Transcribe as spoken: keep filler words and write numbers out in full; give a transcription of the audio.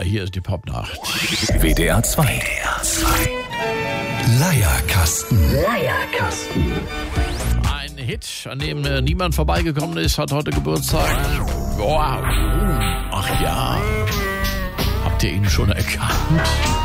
hier ist die Popnacht. W D R zwei. W D R zwei. Leierkasten. Leierkasten. Ein Hit, an dem äh, niemand vorbeigekommen ist, hat heute Geburtstag. Wow. Ach ja. Habt ihr ihn schon erkannt?